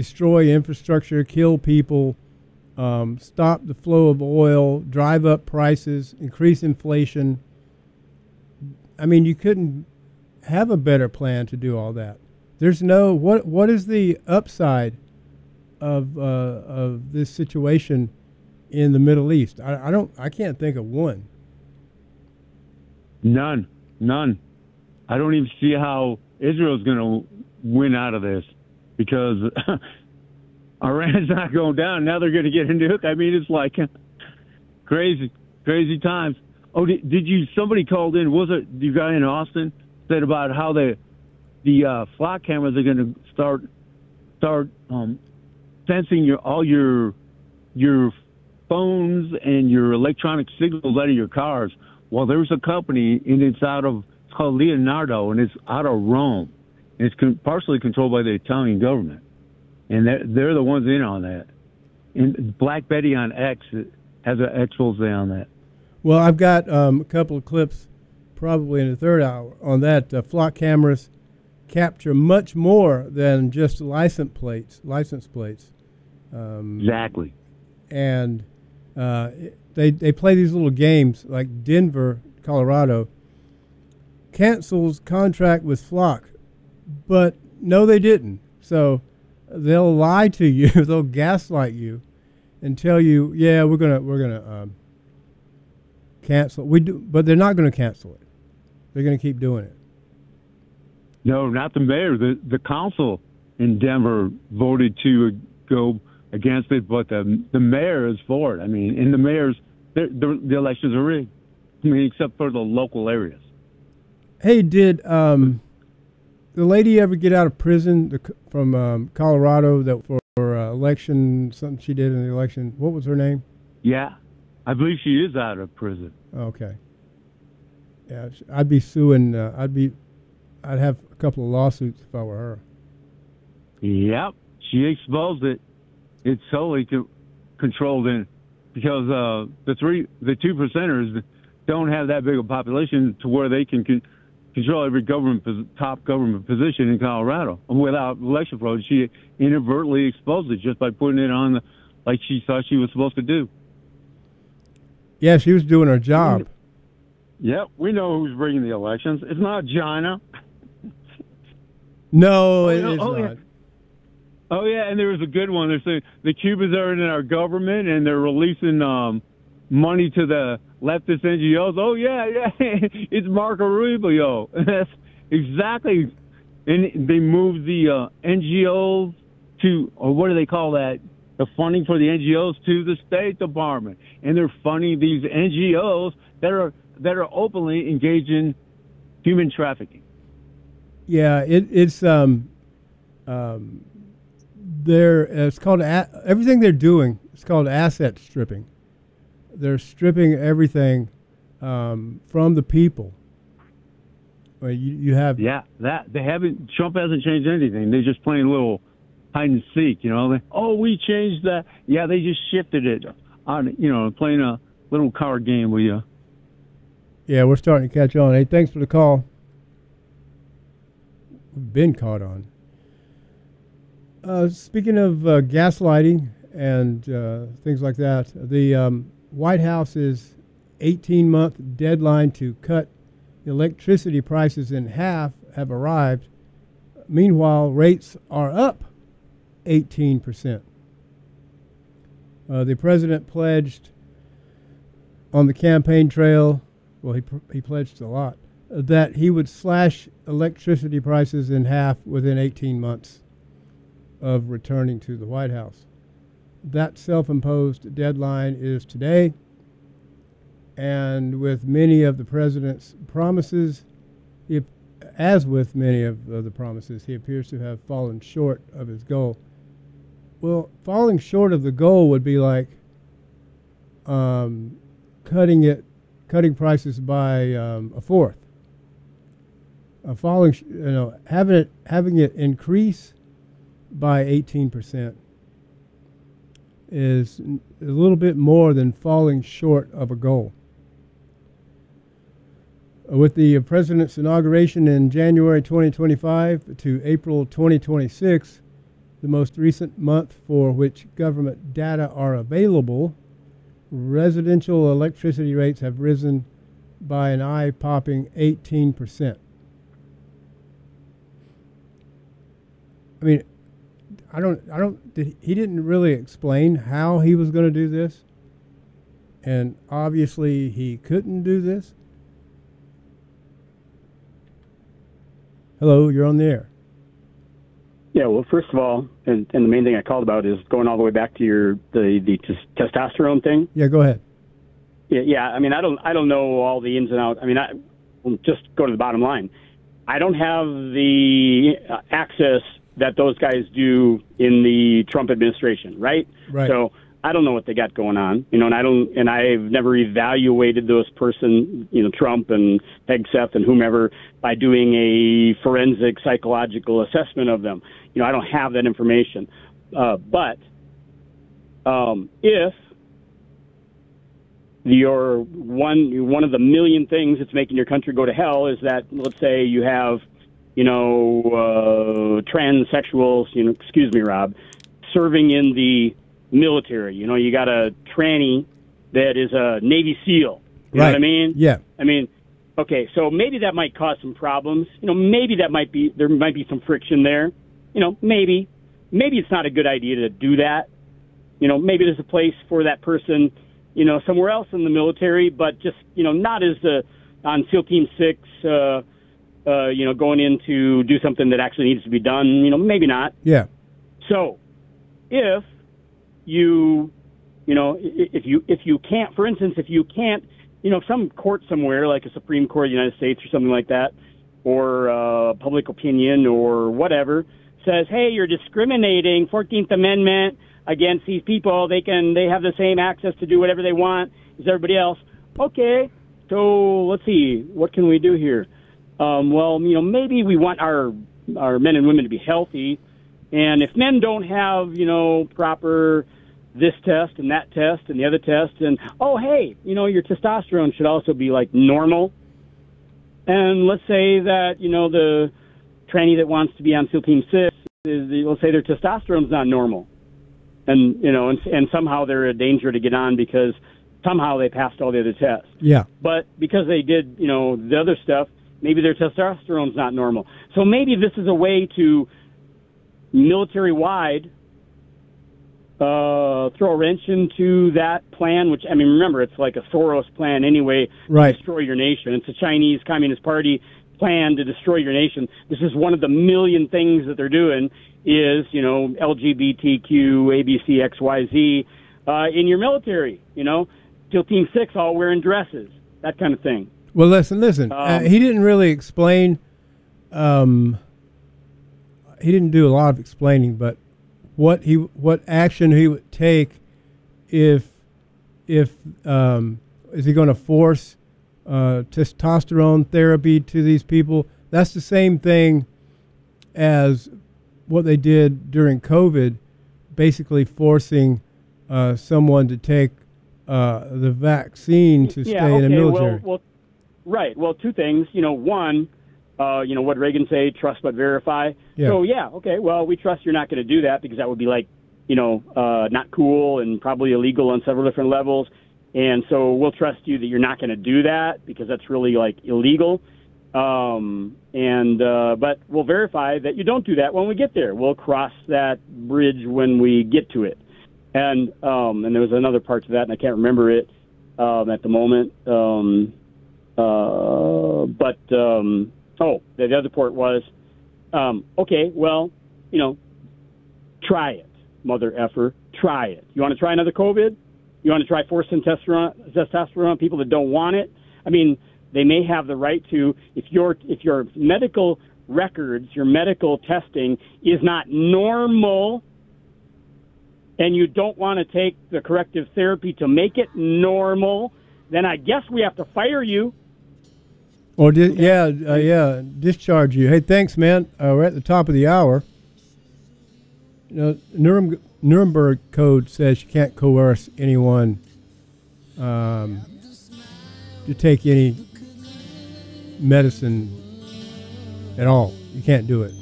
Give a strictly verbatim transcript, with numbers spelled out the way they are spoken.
destroy infrastructure, kill people, um, stop the flow of oil, drive up prices, increase inflation. I mean, you couldn't have a better plan to do all that. There's no what. What is the upside of uh, of this situation in the Middle East? I, I don't. I can't think of one. None. None. I don't even see how Israel's going to win out of this, because Iran's not going down. Now they're going to get a nuke. I mean, it's like crazy, crazy times. Oh, did, did you? Somebody called in. Was it the guy in Austin said about how the the uh, flock cameras are going to start start um, sensing your all your your phones and your electronic signals out of your cars. Well, there's a company, and it's out of it's called Leonardo, and it's out of Rome. And it's con- partially controlled by the Italian government, and they're, they're the ones in on that. And Black Betty on X has an expose on that. Well, I've got um, a couple of clips, probably in the third hour, on that. Uh, flock cameras capture much more than just license plates. License plates. Um, exactly. And uh, they they play these little games like Denver, Colorado, cancels contract with Flock, but no, they didn't. So they'll lie to you, they'll gaslight you, and tell you, yeah, we're gonna we're gonna um, cancel. We do, but they're not gonna cancel it. They're gonna keep doing it. No, not the mayor. The the council in Denver voted to go against it, but the the mayor is for it. I mean, and the mayor's the the elections are rigged. I mean, except for the local areas. Hey, did um, the lady ever get out of prison the, from um, Colorado that for uh, election, something she did in the election? What was her name? Yeah, I believe she is out of prison. Okay. Yeah, I'd be suing. Uh, I'd be, I'd have a couple of lawsuits if I were her. Yep, she exposed it. It's solely co- controlled in because uh, the three, the two percenters don't have that big a population to where they can con- control every government top government position in Colorado without election fraud. She inadvertently exposed it just by putting it on the, like she thought she was supposed to do. Yeah, she was doing her job. Yep, we know who's rigging the elections. It's not China. No, it oh, is oh, not. Yeah. Oh, yeah, and there was a good one. They're saying the Cubans are in our government, and they're releasing um, money to the leftist N G Os. Oh, yeah, yeah, it's Marco Rubio. That's exactly. And they moved the uh, N G Os to, or what do they call that? The funding for the N G Os to the State Department. And they're funding these N G Os that are that are openly engaged in human trafficking. Yeah, it, it's um, um, they're it's called a, everything they're doing. It's called asset stripping. They're stripping everything um, from the people. Well, you, you have yeah that they haven't. Trump hasn't changed anything. They're just playing a little hide and seek. You know, they, oh, we changed that. Yeah, they just shifted it on. You know, playing a little card game with you. Yeah, we're starting to catch on. Hey, thanks for the call. We've been caught on. Uh, speaking of uh, gaslighting and uh, things like that, the um, White House's eighteen-month deadline to cut electricity prices in half have arrived. Meanwhile, rates are up eighteen percent. Uh, the president pledged on the campaign trail, well, he, pr- he pledged a lot, uh, that he would slash electricity prices in half within eighteen months of returning to the White House. That self-imposed deadline is today, and with many of the president's promises, he, as with many of the promises, he appears to have fallen short of his goal. Well, falling short of the goal would be like um, cutting it, cutting prices by um, a fourth. Uh, falling, sh- you know, having it having it increase by eighteen percent is a little bit more than falling short of a goal. Uh, with the uh, president's inauguration in January twenty twenty-five to April twenty twenty-six, the most recent month for which government data are available, residential electricity rates have risen by an eye-popping eighteen percent. I mean, I don't, I don't, did, he didn't really explain how he was going to do this. And obviously he couldn't do this. Hello, you're on the air. Yeah, well, first of all, and, and the main thing I called about is going all the way back to your the the t- testosterone thing. Yeah, go ahead. Yeah, yeah. I mean, I don't I don't know all the ins and outs. I mean, I well, just go to the bottom line. I don't have the uh, access that those guys do in the Trump administration, right? Right. So I don't know what they got going on, you know, and I don't, and I've never evaluated those person, you know, Trump and Hegseth and whomever by doing a forensic psychological assessment of them. You know, I don't have that information. Uh, but um, if your one one of the million things that's making your country go to hell is that, let's say, you have, you know, uh, transsexuals, you know, excuse me, Rob, serving in the military. You know, you got a tranny that is a Navy SEAL. You right. know what I mean? Yeah. I mean, okay, so maybe that might cause some problems. You know, maybe that might be, there might be some friction there. You know, maybe. Maybe it's not a good idea to do that. You know, maybe there's a place for that person, you know, somewhere else in the military, but just, you know, not as the, on SEAL Team six, uh, uh, you know, going in to do something that actually needs to be done. You know, maybe not. Yeah. So, if you, you know, if you if you can't, for instance, if you can't, you know, some court somewhere like a Supreme Court of the United States or something like that, or uh, public opinion or whatever, says, hey, you're discriminating, fourteenth Amendment against these people. They can, they have the same access to do whatever they want as everybody else. Okay, so let's see, what can we do here? Um, well, you know, maybe we want our our men and women to be healthy. And if men don't have, you know, proper this test and that test and the other test, and, oh, hey, you know, your testosterone should also be, like, normal. And let's say that, you know, the tranny that wants to be on SEAL Team six, is, let's say their testosterone's not normal. And, you know, and, and somehow they're a danger to get on because somehow they passed all the other tests. Yeah. But because they did, you know, the other stuff, maybe their testosterone's not normal. So maybe this is a way to military-wide uh, throw a wrench into that plan, which, I mean, remember, it's like a Soros plan anyway, right. to destroy your nation. It's a Chinese Communist Party plan to destroy your nation. This is one of the million things that they're doing is, you know, L G B T Q, A B C, X Y Z uh, in your military, you know, SEAL Team six all wearing dresses, that kind of thing. Well, listen, listen. Um, uh, he didn't really explain... Um, he didn't do a lot of explaining, but what he what action he would take if if um, is he going to force uh, testosterone therapy to these people? That's the same thing as what they did during COVID, basically forcing uh, someone to take uh, the vaccine to yeah, stay okay, in the military. Well, well, right. Well, two things. You know, one. Uh, you know, what Reagan say, trust but verify. Yeah. So, yeah, okay, well, we trust you're not going to do that because that would be like, you know, uh, not cool and probably illegal on several different levels. And so we'll trust you that you're not going to do that because that's really, like, illegal. Um, and uh, but we'll verify that you don't do that when we get there. We'll cross that bridge when we get to it. And um, and there was another part to that, and I can't remember it um, at the moment. Um, uh, but... Um, Oh, the other part was, um, okay, well, you know, try it, mother effer, try it. You want to try another COVID? You want to try forcing testosterone, testosterone on people that don't want it? I mean, they may have the right to, if your if your medical records, your medical testing is not normal, and you don't want to take the corrective therapy to make it normal, then I guess we have to fire you. Or di- yeah, uh, yeah, discharge you. Hey, thanks, man. Uh, we're at the top of the hour. You know, Nurem- Nuremberg Code says you can't coerce anyone um, to take any medicine at all. You can't do it.